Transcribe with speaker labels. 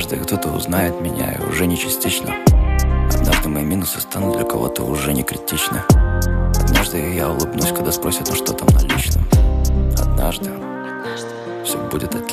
Speaker 1: Однажды кто-то узнает меня, и уже не частично. Однажды мои минусы станут для кого-то уже не критичны. Однажды я улыбнусь, когда спросят, ну что там на личном. Однажды все будет отлично.